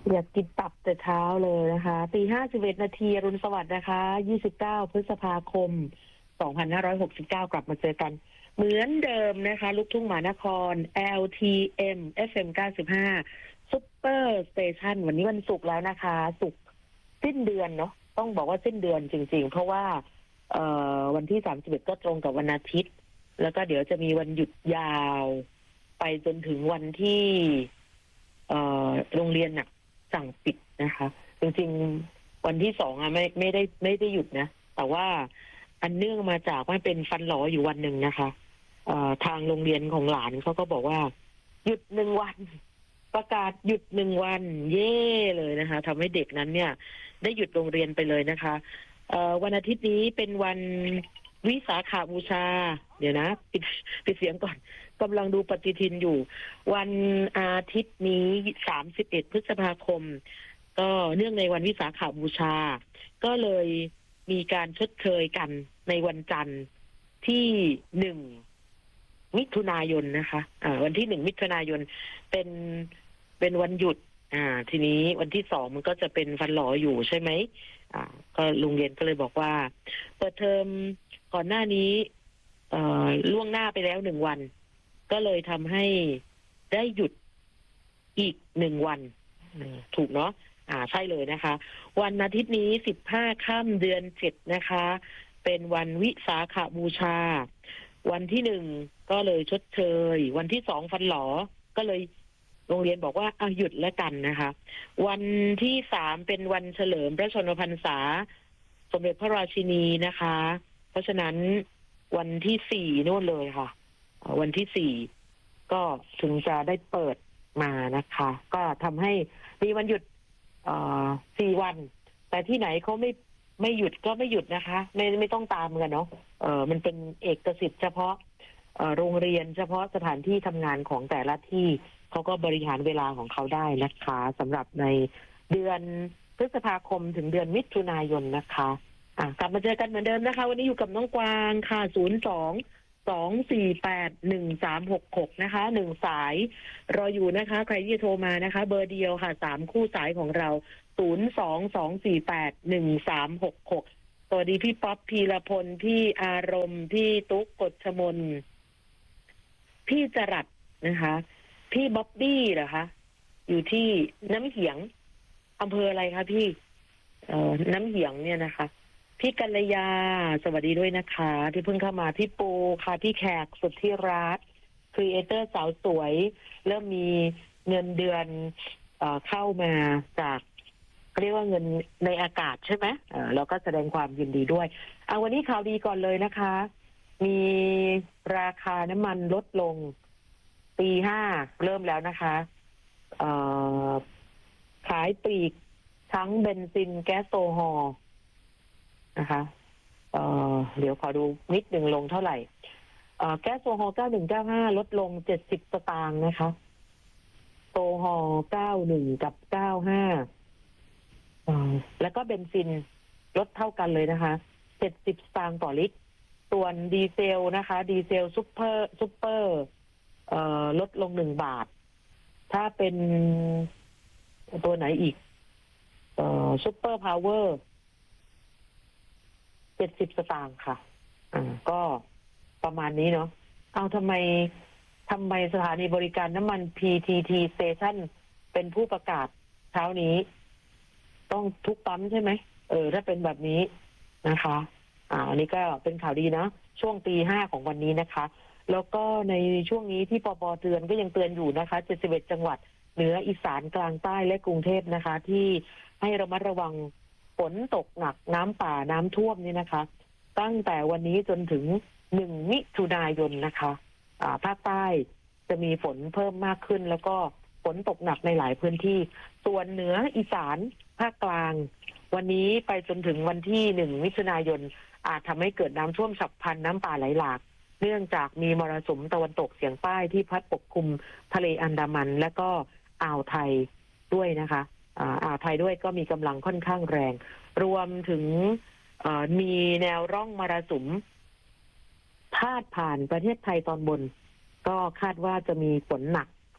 อยากกินตับแต่เช้าเลยนะคะตี 5 11 นาทีอรุณสวัสดิ์นะคะ29พฤษภาคม2569กลับมาเจอกันเหมือนเดิมนะคะลูกทุ่งมหานคร LTM FM 95 Super Station วันนี้วันศุกร์แล้วนะคะศุกร์สิ้นเดือนเนาะต้องบอกว่าสิ้นเดือนจริงๆเพราะว่าวันที่31ก็ตรงกับวันอาทิตย์แล้วก็เดี๋ยวจะมีวันหยุดยาวไปจนถึงวันที่โรงเรียนน่ะสั่งปิดนะคะ จริงๆวันที่2ไม่ได้หยุดนะแต่ว่าอันเนื่องมาจากว่าเป็นฟันหลออยู่วันหนึ่งนะคะทางโรงเรียนของหลานเขาก็บอกว่าหยุด1 วันประกาศหยุด1 วันเย่เลยนะคะทำให้เด็กนั้นเนี่ยได้หยุดโรงเรียนไปเลยนะคะวันอาทิตย์นี้เป็นวันวิสาขบูชาเดี๋ยวนะปิดเสียงก่อนกำลังดูปฏิทินอยู่วันอาทิตย์นี้31พฤษภาคมก็เนื่องในวันวิสาขบูชาก็เลยมีการชดเชยกันในวันจันทร์ที่1 มิถุนายนนะคะวันที่1 มิถุนายนเป็นวันหยุดทีนี้วันที่2มันก็จะเป็นฟันหลออยู่ใช่ไหมก็โรงเรียนก็เลยบอกว่าเปิดเทอมก่อนหน้านี้ล่วงหน้าไปแล้ว1 วันก็เลยทำให้ได้หยุดอีก1 วันถูกเนาะใช่เลยนะคะวันอาทิตย์นี้15ค่ำเดือน7นะคะเป็นวันวิสาขบูชาวันที่1ก็เลยชดเชยวันที่2ฟันหลอก็เลยโรงเรียนบอกว่าหยุดแล้วกันนะคะวันที่3เป็นวันเฉลิมพระชนมพรรษาสมเด็จพระราชินีนะคะเพราะฉะนั้นวันที่4โน่นเลยค่ะวันที่4ก็ถึงจะได้เปิดมานะคะก็ทำให้มีวันหยุด4 วันแต่ที่ไหนเขาไม่หยุดก็ไม่หยุดนะคะไม่ต้องตามกันเนาะมันเป็นเอกสิทธิ์เฉพาะโรงเรียนเฉพาะสถานที่ทำงานของแต่ละที่เขาก็บริหารเวลาของเขาได้นะคะสำหรับในเดือนพฤษภาคมถึงเดือนมิถุนายนนะคะกลับมาเจอกันเหมือนเดิมนะคะวันนี้อยู่กับน้องกวางค่ะ02-248-1366นะคะ1 สายรออยู่นะคะใครที่โทรมานะคะเบอร์เดียวค่ะ3 คู่สายของเรา02-248-1366สวัสดีพี่ป๊อปพีรพลพี่อารมณ์พี่ตุ๊กกฎชมนพี่จรัสนะคะพี่บ๊อบบี้เหรอคะอยู่ที่น้ำเหียงอำเภออะไรคะพี่น้ำเหียงเนี่ยนะคะพี่กัลยาสวัสดีด้วยนะคะที่เพิ่งเข้ามาพี่ปูค่ะพี่แขกสุดที่รักครีเอเตอร์สาวสวยเริ่มมีเงินเดือนเข้ามาจากเรียกว่าเงินในอากาศใช่ไหมแล้วก็แสดงความยินดีด้วยวันนี้ข่าวดีก่อนเลยนะคะมีราคาน้ำมันลดลงตี 5เริ่มแล้วนะคะขายปลีกทั้งเบนซินแก๊สโซฮอล์นะคะเดี๋ยวขอดูนิดหนึ่งลงเท่าไหร่แก๊สโซฮอล์9195ลดลง70 สตางค์นะคะโซฮอล์91กับ95แล้วก็เบนซินลดเท่ากันเลยนะคะ70 สตางค์ต่อลิตรส่วนดีเซลนะคะดีเซลซุปเปอร์ลดลง1 บาทถ้าเป็นตัวไหนอีกซุปเปอร์พาวเวอร์70 สตางค์ค่ะก็ประมาณนี้เนาะทำไมสถานีบริการน้ำมัน PTT Station เป็นผู้ประกาศเช้านี้ต้องทุกปั๊มใช่ไหมถ้าเป็นแบบนี้นะคะอันนี้ก็เป็นข่าวดีนะช่วงตี 5ของวันนี้นะคะแล้วก็ในช่วงนี้ที่ปปเตือนก็ยังเตือนอยู่นะคะ71 จังหวัดเหนืออีสานกลางใต้และกรุงเทพนะคะที่ให้ระมัดระวังฝนตกหนักน้ำป่าน้ำท่วมนี่นะคะตั้งแต่วันนี้จนถึง1 มิถุนายนนะคะภาคใต้จะมีฝนเพิ่มมากขึ้นแล้วก็ฝนตกหนักในหลายพื้นที่ส่วนเหนืออีสานภาคกลางวันนี้ไปจนถึงวันที่1 มิถุนายนอาจทำให้เกิดน้ำท่วมฉับพลันน้ำป่าไหลหลากเนื่องจากมีมรสุมตะวันตกเฉียงใต้ที่พัดปกคลุมทะเลอันดามันและก็อ่าวไทยด้วยนะคะอ่าวไทยด้วยก็มีกำลังค่อนข้างแรงรวมถึงมีแนวร่องมรสุมพาดผ่านประเทศไทยตอนบนก็คาดว่าจะมีฝนหนัก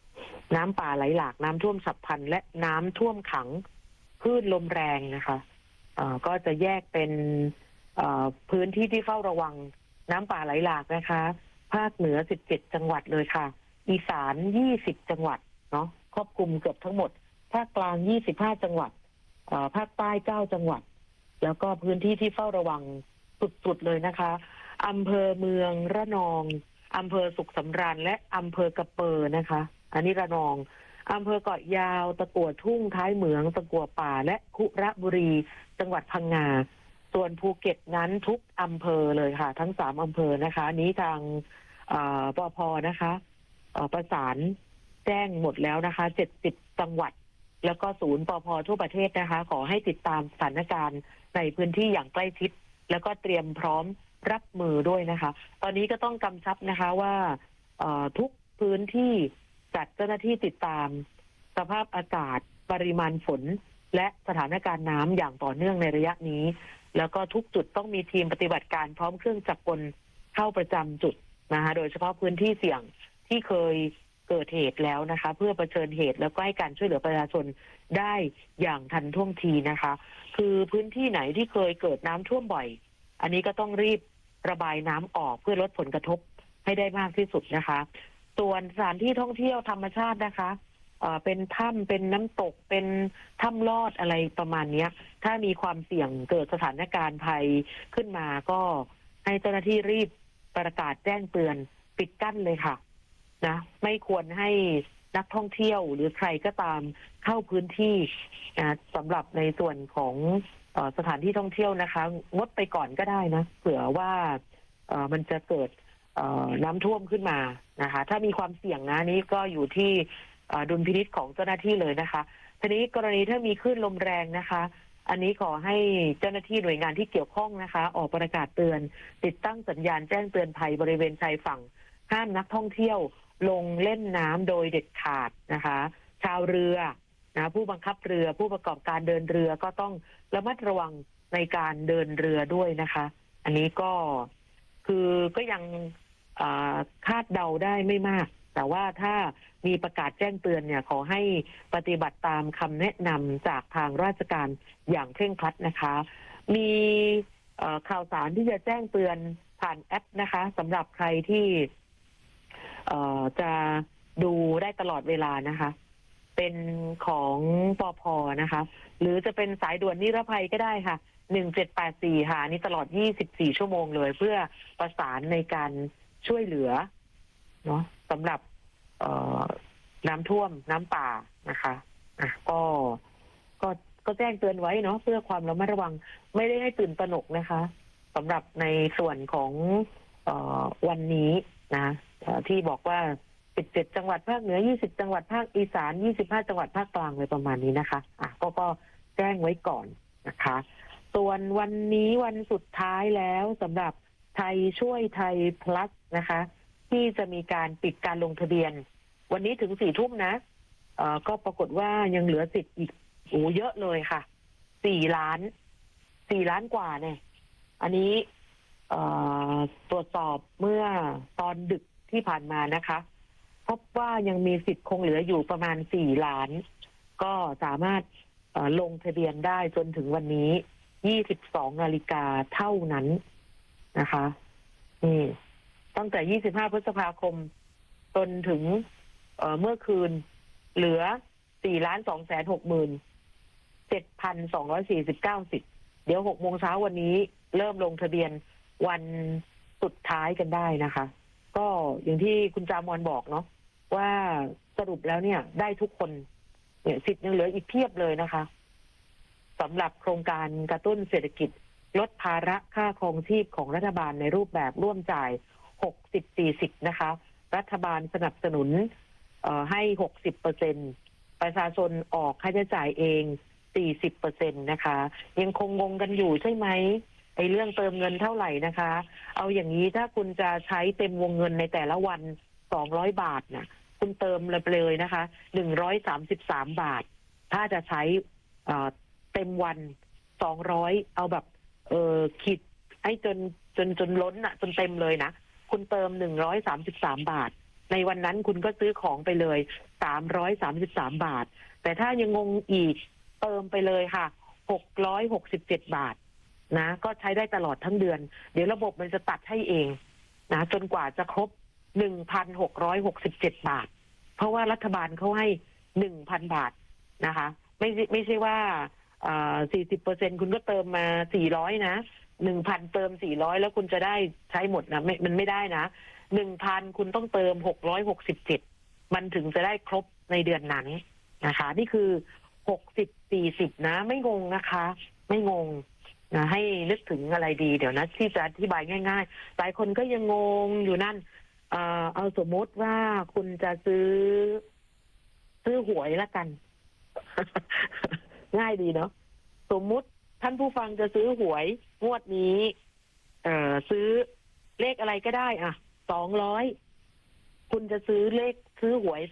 น้ำป่าไหลหลากน้ำท่วมฉับพลันและน้ำท่วมขังคลื่นลมแรงนะคะก็จะแยกเป็นพื้นที่ที่เฝ้าระวังน้ำป่าไหลหลากนะคะภาคเหนือ17จังหวัดเลยค่ะอีสาน20จังหวัดเนาะครอบคลุมเกือบทั้งหมดภาคกลาง25จังหวัดภาคใต้9จังหวัดแล้วก็พื้นที่ที่เฝ้าระวังสุดๆเลยนะคะอำเภอเมืองระนองอำเภอสุขสำราญและอำเภอกระเปอนะคะอันนี้ระนองอำเภอเกาะยาวตะกั่วทุ่งท้ายเหมืองตะกั่วป่าและคุระบุรีจังหวัดพังงาส่วนภูเก็ตนั้นทุกอำเภอเลยค่ะทั้ง3อำเภอนะคะนี้ทางปภนะคะประสานแจ้งหมดแล้วนะคะ70จังหวัดแล้วก็ศูนย์ปภทั่วประเทศนะคะขอให้ติดตามสถานการณ์ในพื้นที่อย่างใกล้ชิดแล้วก็เตรียมพร้อมรับมือด้วยนะคะตอนนี้ก็ต้องกำชับนะคะว่าทุกพื้นที่จัดเจ้าหน้าที่ติดตามสภาพอากาศปริมาณฝนและสถานการณ์น้ำอย่างต่อเนื่องในระยะนี้แล้วก็ทุกจุดต้องมีทีมปฏิบัติการพร้อมเครื่องจักรกลเข้าประจำจุดนะคะโดยเฉพาะพื้นที่เสี่ยงที่เคยเกิดเหตุแล้วนะคะเพื่อเผชิญเหตุแล้วก็ให้การช่วยเหลือประชาชนได้อย่างทันท่วงทีนะคะคือพื้นที่ไหนที่เคยเกิดน้ำท่วมบ่อยอันนี้ก็ต้องรีบระบายน้ำออกเพื่อลดผลกระทบให้ได้มากที่สุดนะคะส่วนสถานที่ท่องเที่ยวธรรมชาตินะคะเป็นถ้ำเป็นน้ำตกเป็นถ้ำลอดอะไรประมาณนี้ถ้ามีความเสี่ยงเกิดสถานการณ์ภัยขึ้นมาก็ให้เจ้าหน้าที่รีบประกาศแจ้งเตือนปิดกั้นเลยค่ะนะไม่ควรให้นักท่องเที่ยวหรือใครก็ตามเข้าพื้นที่นะสำหรับในส่วนของสถานที่ท่องเที่ยวนะคะงดไปก่อนก็ได้นะเผื่อว่ามันจะเกิดน้ำท่วมขึ้นมานะคะถ้ามีความเสี่ยงนะนี้ก็อยู่ที่ดุลพินิจของเจ้าหน้าที่เลยนะคะทีนี้กรณีถ้ามีคลื่นลมแรงนะคะอันนี้ขอให้เจ้าหน้าที่หน่วยงานที่เกี่ยวข้องนะคะออกประกาศเตือนติดตั้งสัญญาณแจ้งเตือนภัยบริเวณชายฝั่งห้ามนักท่องเที่ยวลงเล่นน้ำโดยเด็ดขาดนะคะชาวเรือนะผู้บังคับเรือผู้ประกอบการเดินเรือก็ต้องระมัดระวังในการเดินเรือด้วยนะคะอันนี้ก็คือก็ยังคาดเดาได้ไม่มากแต่ว่าถ้ามีประกาศแจ้งเตือนเนี่ยขอให้ปฏิบัติตามคำแนะนำจากทางราชการอย่างเคร่งครัดนะคะมีข่าวสารที่จะแจ้งเตือนผ่านแอปนะคะสำหรับใครที่จะดูได้ตลอดเวลานะคะเป็นของปภนะคะหรือจะเป็นสายด่วนนิรภัยก็ได้ค่ะ1784ค่ะนี่ตลอด24ชั่วโมงเลยเพื่อประสานในการช่วยเหลือเนาะสำหรับน้ำท่วมน้ำป่านะคะก็แจ้งเตือนไว้เนาะเพื่อความระมัดระวังไม่ได้ให้ตื่นตระหนกนะคะสำหรับในส่วนของวันนี้นะที่บอกว่า17จังหวัดภาคเหนือ20จังหวัดภาคอีสาน25จังหวัดภาคกลางเลยประมาณนี้นะคะก็แจ้งไว้ก่อนนะคะส่วนวันนี้วันสุดท้ายแล้วสำหรับไทยช่วยไทย plus นะคะที่จะมีการปิดการลงทะเบียนวันนี้ถึง4 ทุ่มนะก็ปรากฏว่ายังเหลือสิทธิ์อีกเยอะเลยค่ะ4 ล้านกว่าเนี่ยอันนี้ตรวจสอบเมื่อตอนดึกที่ผ่านมานะคะพบว่ายังมีสิทธิ์คงเหลืออยู่ประมาณ4 ล้านก็สามารถลงทะเบียนได้จนถึงวันนี้22 นาฬิกาเท่านั้นนะคะนี่ตั้งแต่25พฤษภาคมจนถึงเมื่อคืนเหลือ 4,260,7,249 สิทธิ์เดี๋ยว6 โมงเช้าวันนี้เริ่มลงทะเบียนวันสุดท้ายกันได้นะคะก็อย่างที่คุณจามอนบอกเนาะว่าสรุปแล้วเนี่ยได้ทุกคนเนี่ยสิทธิ์ยังเหลืออีกเพียบเลยนะคะสำหรับโครงการกระตุ้นเศรษฐกิจลดภาระค่าครองชีพของรัฐบาลในรูปแบบร่วมจ่าย60-40นะคะรัฐบาลสนับสนุนให้ 60%ประชาชนออกค่าใช้จ่ายเอง 40% นะคะยังคงงงกันอยู่ใช่ไหมไอ้เรื่องเติมเงินเท่าไหร่นะคะเอาอย่างนี้ถ้าคุณจะใช้เต็มวงเงินในแต่ละวัน200 บาทนะคุณเติมเลยนะคะ133 บาทถ้าจะใช้เต็มวัน200เอาแบบขีดให้จนล้นอ่ะจนเต็มเลยนะคุณเติม133 บาทในวันนั้นคุณก็ซื้อของไปเลย333 บาทแต่ถ้ายังงงอีกเติมไปเลยค่ะ667 บาทนะก็ใช้ได้ตลอดทั้งเดือนเดี๋ยวระบบมันจะตัดให้เองนะจนกว่าจะครบ 1,667 บาทเพราะว่ารัฐบาลเขาให้ 1,000 บาทนะคะไม่ใช่ว่า40%คุณก็เติมมา400นะ1,000เติม400แล้วคุณจะได้ใช้หมดนะมันไม่ได้นะ1,000คุณต้องเติม667มันถึงจะได้ครบในเดือนนั้นนะคะนี่คือ60-40นะไม่งงนะคะไม่งงนะให้นึกถึงอะไรดีเดี๋ยวนะที่จะอธิบายง่ายๆหลายคนก็ยังงงอยู่นั่นเอาสมมติว่าคุณจะซื้อหวยละกัน ง่ายดีเนาะสมมุติท่านผู้ฟังจะซื้อหวยงวดนี้ซื้อเลขอะไรก็ได้อ่ะ200คุณจะซื้อหวย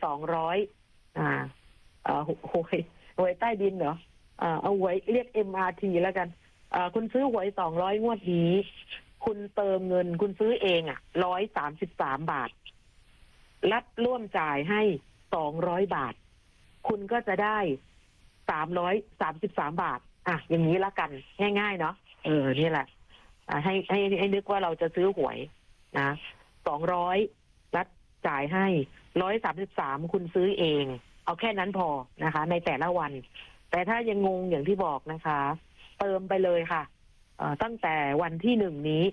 200หวยใต้ดินเหรอเอาหวยเรียก MRT แล้วกันคุณซื้อหวย200งวดนี้คุณเติมเงินคุณซื้อเองอ่ะ133 บาทรัฐร่วมจ่ายให้200 บาทคุณก็จะได้333 บาทอย่างนี้ละกันง่ายๆเนาะนี่แหละให้นึกว่าเราจะซื้อหวยนะ200รัฐจ่ายให้133คุณซื้อเองเอาแค่นั้นพอนะคะในแต่ละวันแต่ถ้ายังงงอย่างที่บอกนะคะเติมไปเลยค่ะตั้งแต่วันที่1นี้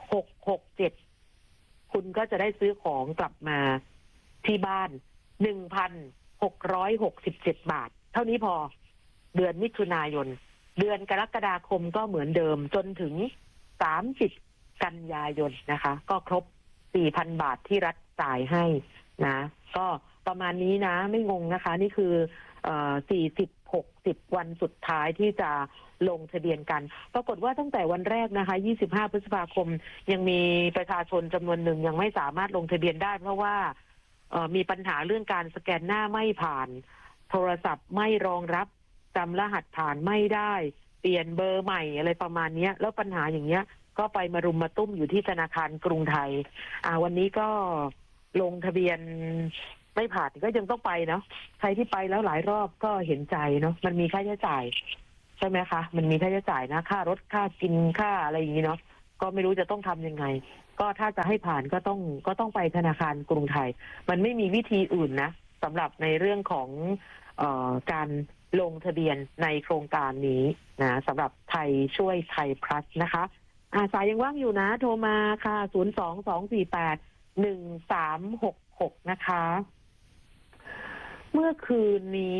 667คุณก็จะได้ซื้อของกลับมาที่บ้าน 1,667 บาทเท่านี้พอเดือนมิถุนายนเดือนกรกฎาคมก็เหมือนเดิมจนถึง30กันยายนนะคะก็ครบ 4,000 บาทที่รัฐจ่ายให้นะก็ประมาณนี้นะไม่งงนะคะนี่คือ40-60 วันสุดท้ายที่จะลงทะเบียนกันปรากฏว่าตั้งแต่วันแรกนะคะ25 พฤษภาคมยังมีประชาชนจำนวนหนึ่งยังไม่สามารถลงทะเบียนได้เพราะว่ามีปัญหาเรื่องการสแกนหน้าไม่ผ่านโทรศัพท์ไม่รองรับจำรหัสผ่านไม่ได้เปลี่ยนเบอร์ใหม่อะไรประมาณนี้แล้วปัญหาอย่างเงี้ยก็ไปมารุมมาตุ้มอยู่ที่ธนาคารกรุงไทยวันนี้ก็ลงทะเบียนไม่ผ่านก็ยังต้องไปเนาะใครที่ไปแล้วหลายรอบก็เห็นใจเนาะมันมีค่าใช้จ่ายใช่ไหมคะมันมีค่าใช้จ่ายนะค่ารถค่ากินค่าอะไรอย่างนี้เนาะก็ไม่รู้จะต้องทำยังไงก็ถ้าจะให้ผ่านก็ต้องไปธนาคารกรุงไทยมันไม่มีวิธีอื่นนะสำหรับในเรื่องของการลงทะเบียนในโครงการนี้นะสำหรับไทยช่วยไทยพลัสนะคะสายยังว่างอยู่นะโทรมาค่ะ022481366นะคะเมื่อคืนนี้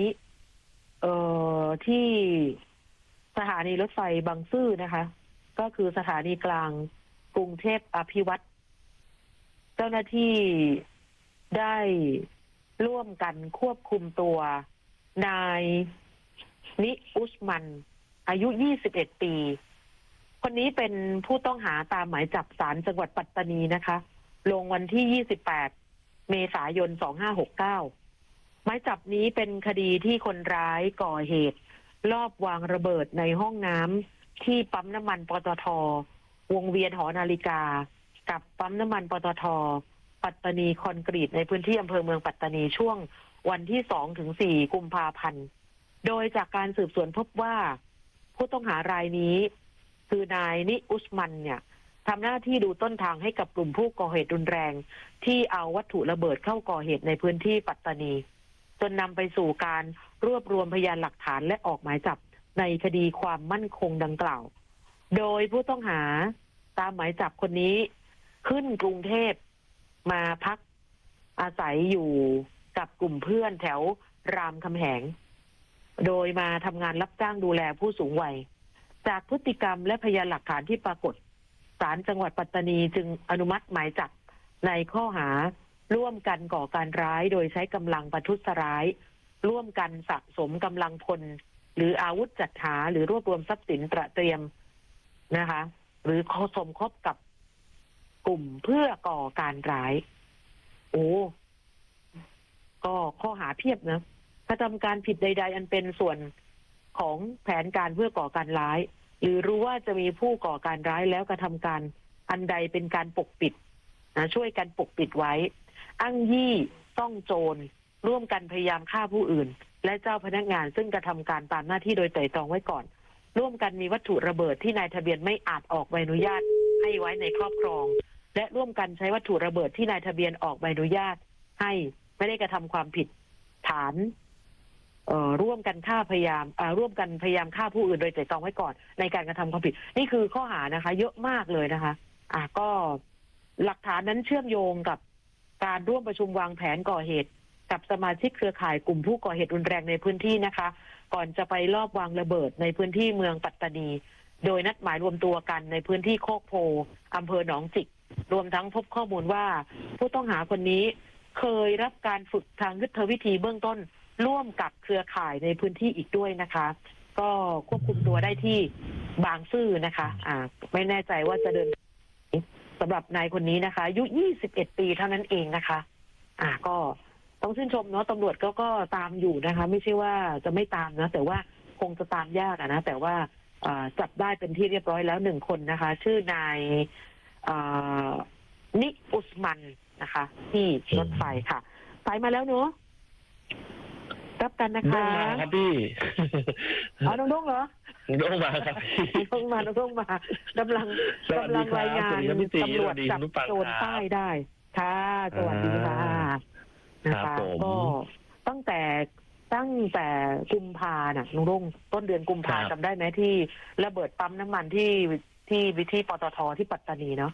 ที่สถานีรถไฟบางซื่อนะคะก็คือสถานีกลางกรุงเทพอภิวัตรเจ้าหน้าที่ได้ร่วมกันควบคุมตัวนายนิอุสมันอายุ21 ปีคนนี้เป็นผู้ต้องหาตามหมายจับศาลจังหวัดปัตตานีนะคะลงวันที่28 เมษายน 2569หมายจับนี้เป็นคดีที่คนร้ายก่อเหตุลอบวางระเบิดในห้องน้ำที่ปั๊มน้ำมันปตท.วงเวียนหอนาฬิกากับปั๊มน้ำมันปตท.ปัตตานีคอนกรีตในพื้นที่อำเภอเมืองปัตตานีช่วงวันที่2-4 กุมภาพันธ์โดยจากการสืบสวนพบว่าผู้ต้องหารายนี้คือนายนิอุสมันเนี่ยทำหน้าที่ดูต้นทางให้กับกลุ่มผู้ก่อเหตุรุนแรงที่เอาวัตถุระเบิดเข้าก่อเหตุในพื้นที่ปัตตานีจนนำไปสู่การรวบรวมพยานหลักฐานและออกหมายจับในคดีความมั่นคงดังกล่าวโดยผู้ต้องหาตามหมายจับคนนี้ขึ้นกรุงเทพมาพักอาศัยอยู่กับกลุ่มเพื่อนแถวรามคำแหงโดยมาทำงานรับจ้างดูแลผู้สูงวัยจากพฤติกรรมและพยานหลักฐานที่ปรากฏศาลจังหวัดปัตตานีจึงอนุมัติหมายจับในข้อหาร่วมกันก่อการร้ายโดยใช้กำลังประทุษร้ายร่วมกันสะสมกำลังพลหรืออาวุธจัดหาหรือรวบรวมทรัพย์สินตระเตรียมนะคะหรือสมคบกับกลุ่มเพื่อก่อการร้ายก็ข้อหาเพียบนะกระทำการผิดใดๆอันเป็นส่วนของแผนการเพื่อก่อการร้ายหรือรู้ว่าจะมีผู้ก่อการร้ายแล้วกระทำการอันใดเป็นการปกปิดช่วยกันปกปิดไว้อ้างยี่ซ่องโจรร่วมกันพยายามฆ่าผู้อื่นและเจ้าพนักงานซึ่งกระทำการตามหน้าที่โดยไตร่ตรองไว้ก่อนร่วมกันมีวัตถุระเบิดที่นายทะเบียนไม่อาจออกใบอนุญาตให้ไว้ในครอบครองและร่วมกันใช้วัตถุระเบิดที่นายทะเบียนออกใบอนุญาตให้ไม่ได้กระทำความผิดฐานร่วมกันฆ่าพยายามร่วมกันพยายามฆ่าผู้อื่นโดยไตร่ตรองไว้ก่อนในการกระทำความผิดนี่คือข้อหานะคะเยอะมากเลยนะคะก็หลักฐานนั้นเชื่อมโยงกับการร่วมประชุมวางแผนก่อเหตุกับสมาชิกเครือข่ายกลุ่มผู้ก่อเหตุรุนแรงในพื้นที่นะคะก่อนจะไปลอบวางระเบิดในพื้นที่เมืองปัตตานีโดยนัดหมายรวมตัวกันในพื้นที่โคกโพอำเภอหนองจิกรวมทั้งพบข้อมูลว่าผู้ต้องหาคนนี้เคยรับการฝึกทางยุทธวิธีเบื้องต้นร่วมกับเครือข่ายในพื้นที่อีกด้วยนะคะก็ควบคุมตัวได้ที่บางซื่อนะคะไม่แน่ใจว่าจะเดินสำหรับนายคนนี้นะคะอายุ21 ปีเท่านั้นเองนะคะก็ต้องชื่นชมเนาะตำรวจก็ตามอยู่นะคะไม่ใช่ว่าจะไม่ตามนะแต่ว่าคงจะตามยากนะแต่ว่าจับได้เป็นที่เรียบร้อยแล้ว1 คนนะคะชื่อนายนิอุสมันนะคะที่รถไฟค่ะสายมาแล้วเนาะรับกันนะคะน้องมาครับพี่น้องเหรอน้องมาครับน้องมากำลังรายงานตำรวจจับโจรใต้ได้ค่ะสวัสดีค่ะนะคะก็ตั้งแต่กุมภาน่ะลุงรุ่งต้นเดือนกุมภาจำได้ไหมที่ระเบิดปั๊มน้ำมันที่ปตท.ที่ปัตตานีเนาะ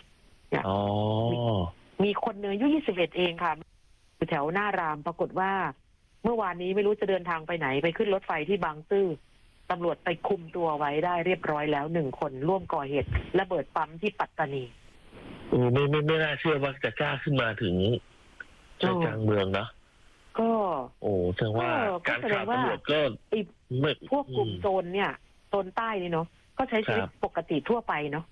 มีคนเนื้ออายุ21เองค่ะอยู่แถวหน้ารามปรากฏว่าเมื่อวานนี้ไม่รู้จะเดินทางไปไหนไปขึ้นรถไฟที่บางซื่อตำรวจไปคุมตัวไว้ได้เรียบร้อยแล้ว1 คนร่วมก่อเหตุระเบิดปั๊มที่ปัตตานีไม่น่าเชื่อว่าจะกล้าขึ้นมาถึงใจกลางเมืองนะก็แสดงว่าการข่าวตำรวจก็พวกกลุ่มโจรเนี่ยโจรใต้นี่เนาะก็ใช้ชีวิตปกติทั่วไปเนาะ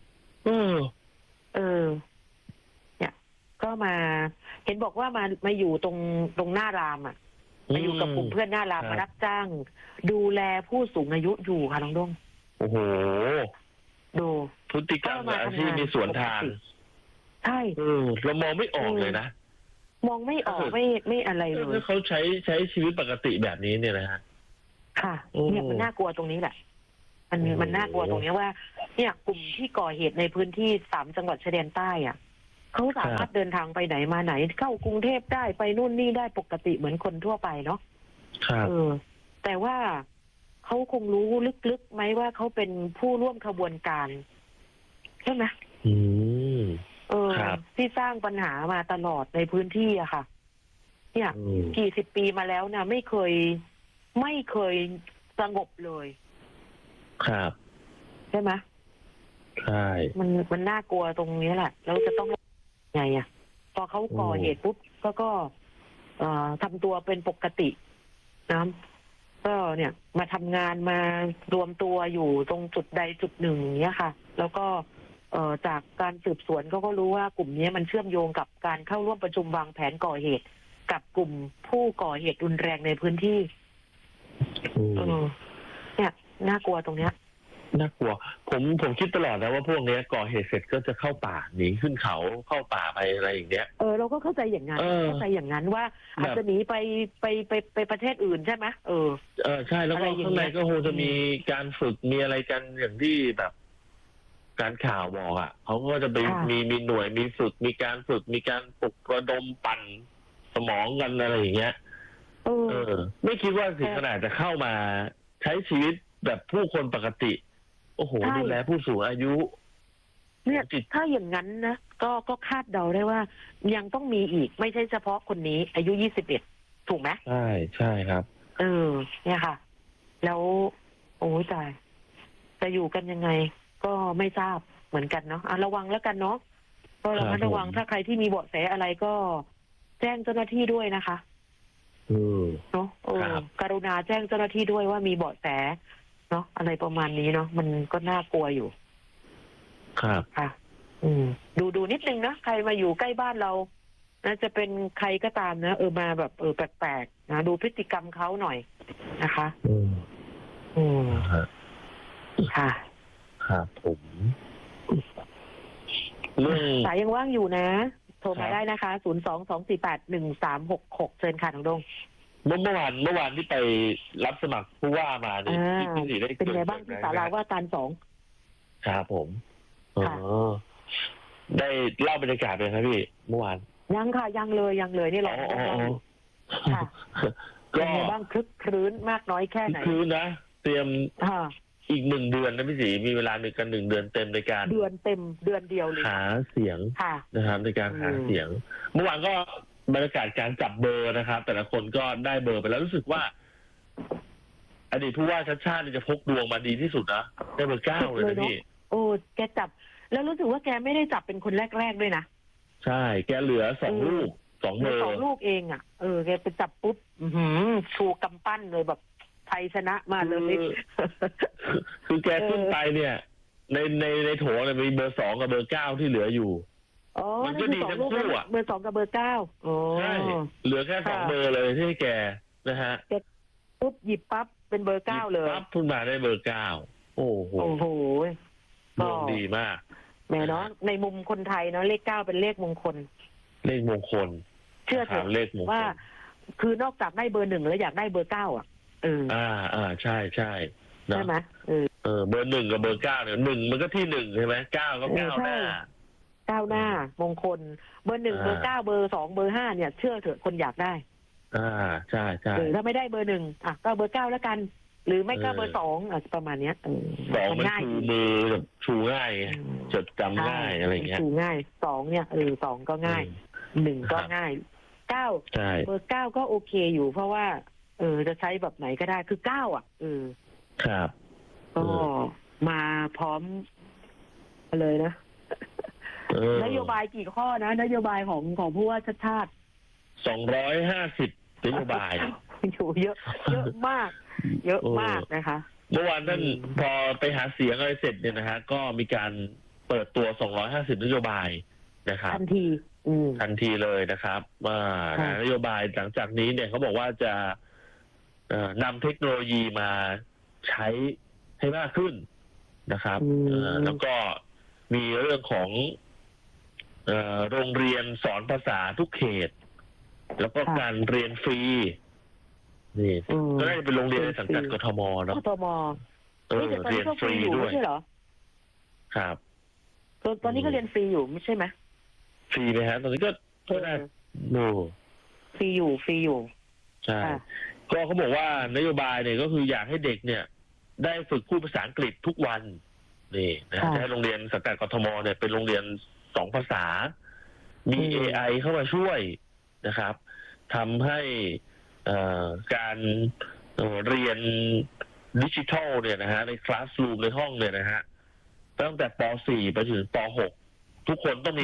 เนี่ยก็มาเห็นบอกว่ามาอยู่ตรงหน้ารามมาอยู่กับกลุ่มเพื่อนหน้ารามมารับจ้างดูแลผู้สูงอายุอยู่ค่ะน้องดงโอ้โหดูพฤติกรรมอาชีพมีสวนทางใช่เรามองไม่ออกเลยนะมองไม่ออกไม่อะไรเลยเขาใช้ชีวิตปกติแบบนี้เนี่ยนะฮะค่ะเนี่ยมันน่ากลัวตรงนี้แหละมันน่ากลัวตรงนี้ว่าเนี่ยกลุ่มที่ก่อเหตุในพื้นที่3 จังหวัดชายแดนใต้เขาสามารถเดินทางไปไหนมาไหนเข้ากรุงเทพได้ไปนู่นนี่ได้ปกติเหมือนคนทั่วไปเนาะแต่ว่าเขาคงรู้ลึกๆไหมว่าเขาเป็นผู้ร่วมขบวนการใช่ไหมที่สร้างปัญหามาตลอดในพื้นที่อะค่ะเนี่ยกี่สิบปีมาแล้วนะไม่เคยสงบเลยครับใช่ไหมใช่มันน่ากลัวตรงนี้แหละแล้วจะต้องไงพอเขาก่อเหตุปุ๊บก็ทำตัวเป็นปกตินะก็เนี่ยมาทำงานมารวมตัวอยู่ตรงจุดใดจุดหนึ่งอย่างเงี้ยค่ะแล้วก็จากการสืบสวนก็รู้ว่ากลุ่มนี้มันเชื่อมโยงกับการเข้าร่วมประชุมวางแผนก่อเหตุกับกลุ่มผู้ก่อเหตุรุนแรงในพื้นที่เนี่ยน่ากลัวตรงเนี้ยน่ากลัวผมคิดตลอดนะว่าพวกนี้ก่อเหตุเสร็จก็จะเข้าป่าหนีขึ้นเขาเข้าป่าไปอะไรอย่างเงี้ยเราก็เข้าใจอย่างนั้นว่าอาจจะหนีไปประเทศอื่นใช่ไหมใช่แล้วก็ข้างในก็คงจะมีการฝึกมีอะไรกันอย่างที่แบบการข่าวบอกเขาก็จะไปมีหน่วยมีฝึกมีการฝึกมีการปลุกระดมปั่นสมองกันอะไรอย่างเงี้ยไม่คิดว่าถึงขนาดจะเข้ามาใช้ชีวิตแบบผู้คนปกติโอ้โหดูแลผู้สูงอายุเนี่ยถ้าอย่างนั้นนะก็คาดเดาได้ว่ายังต้องมีอีกไม่ใช่เฉพาะคนนี้อายุ21ถูกไหมใช่ครับเนี่ยค่ะแล้วโอ้ตายจะอยู่กันยังไงก็ไม่ทราบเหมือนกันเนาะระวังแล้วกันเนาะก็ระวังถ้าใครที่มีเบาะแสอะไรก็แจ้งเจ้าหน้าที่ด้วยนะคะเนาะกรุณาแจ้งเจ้าหน้าที่ด้วยว่ามีเบาะแสเนาะอะไรประมาณนี้เนาะมันก็น่ากลัวอยู่ครับค่ะดูนิดนึงนะใครมาอยู่ใกล้บ้านเรานะจะเป็นใครก็ตามนะมาแบบแปลกๆนะดูพฤติกรรมเขาหน่อยนะคะค่ะครับผมสายยังว่างอยู่นะโทรมาได้นะคะ 022481366 เชิญค่ะน้องดงเมื่อวานที่ไปรับสมัครผู้ว่ามาเนี่ยพี่สีได้เป็นไงบ้างที่ศาลาว่าการ2 ครับผมได้เล่าบรรยากาศเลยครับพี่เมื่อวานยังค่ะยังเลยนี่เราค่ะก็เป็นไงบ้างคลึกครื้นมากน้อยแค่ไหนครื้นนะเตรียมอีก1 เดือนนะพี่สีมีเวลาในการ1 เดือนเต็มในการเดือนเดียวเลยหาเสียงนะครับในการหาเสียงเมื่อวานก็บรรยากาศการจับเบอร์นะครับแต่ละคนก็ได้เบอร์ไปแล้วรู้สึกว่าอดีตผู้ว่าชัดชาติจะพกดวงมาดีที่สุดนะได้เบอร์ 9เลยนะพี่โอ้แกจับแล้วรู้สึกว่าแกไม่ได้จับเป็นคนแรกๆด้วยนะใช่แกเหลือ2 ลูก2 เบอร์ 2 ลูกเองอ่ะแกไปจับปุ๊บชูกำปั้นเลยแบบไทยชนะมาเลยคือแกขึ้นไปเนี่ยในโถเนี่ยมีเบอร์ 2กับเบอร์ 9ที่เหลืออยู่มันก็ดีทั้งคู่อ่ะเบอร์ 2กับเบอร์ 9 ใช่เหลือแค่2 เบอร์เลยที่แกนะฮะปุ๊บหยิบปั๊บเป็นเบอร์ 9เลยปั๊บขึ้นมาได้เบอร์ 9โอ้โหดวงดีมากแม่เนาะในมุมคนไทยเนาะเลข 9เป็นเลขมงคลเชื่อเถอะว่าคือนอกจากได้เบอร์ 1แล้วอยากได้เบอร์ 9อ่ะใช่ใช่ไหมเบอร์ 1กับเบอร์ 9เนี่ย1มันก็ที่1ใช่ไหม9ก็9หน้ามงคลเบอร์ 1เบอร์ 9เบอร์ 2เบอร์ 5เนี่ยเชื่อเถอะคนอยากได้ใช่ใช่ถ้าไม่ได้เบอร์ 1ก็เบอร์ 9แล้วกันหรือไม่ก็เบอร์ 2ประมาณเนี้ย 2มันชูมือแบบชูง่ายจดจำง่ายอะไรเงี้ยชูง่าย2เนี่ย2ก็ง่าย1ก็ง่าย9เบอร์ 9ก็โอเคอยู่เพราะว่าจะใช้แบบไหนก็ได้คือ9 ครับก็มาพร้อมเลยนะนโยบายกี่ข้อนะนโยบายของผู้ว่าชาติ 250นโยบายอยู่เยอะมากนะคะเมื่อวานท่านพอไปหาเสียงอะไรเสร็จเนี่ยนะฮะก็มีการเปิดตัว250นโยบายนะครับทันทีเลยนะครับว่านโยบายหลังจากนี้เนี่ยเขาบอกว่าจะนำเทคโนโลยีมาใช้ให้มากขึ้นนะครับแล้วก็มีเรื่องของโรงเรียนสอนภาษาทุกเขตแล้วก็การเรียนฟรีนี่ก็ได้เป็นโรงเรียนในสังกัดกทมเนาะกทมเรียนฟรีด้วยไม่ใช่เหรอครับตอนนี้ก็เรียนฟรีอยู่ไม่ใช่ไหมฟรีไหมฮะตอนนี้ก็ได้ฟรีอยู่ใช่ก็เขาบอกว่านโยบายเนี่ยก็คืออยากให้เด็กเนี่ยได้ฝึกพูดภาษาอังกฤษทุกวันนี่นะจะให้โรงเรียนสังกัดกทมเนี่ยเป็นโรงเรียน2 ภาษามี AI เข้ามาช่วยนะครับทำให้การเรียนดิจิทัลเนี่ยนะฮะในคลาสรูมในห้องเนี่ยนะฮะตั้งแต่ป .4 ไปถึงป .6 ทุกคนต้องมี